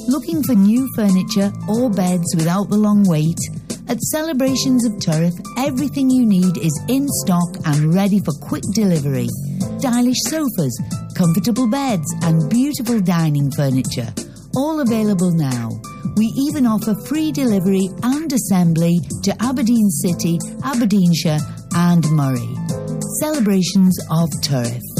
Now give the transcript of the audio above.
Looking for new furniture or beds without the long wait? At Celebrations of Turriff, everything you need is in stock and ready for quick delivery. Stylish sofas, comfortable beds and beautiful dining furniture, all available now. We even offer free delivery and assembly to Aberdeen City, Aberdeenshire and Moray. Celebrations of Turriff.